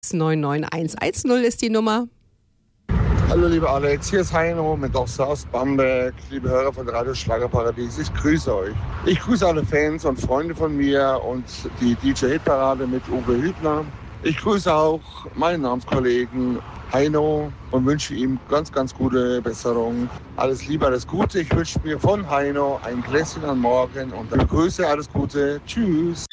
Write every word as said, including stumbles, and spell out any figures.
neun neun eins eins null ist die Nummer. Hallo lieber Alex, hier ist Heino mit Dochter aus Bamberg, liebe Hörer von Radio Schlagerparadies, ich grüße euch. Ich grüße alle Fans und Freunde von mir und die D J-Hitparade mit Uwe Hübner. Ich grüße auch meinen Namenskollegen Heino und wünsche ihm ganz, ganz gute Besserung. Alles Liebe, alles Gute. Ich wünsche mir von Heino ein Gläschen am Morgen und dann Grüße, alles Gute. Tschüss.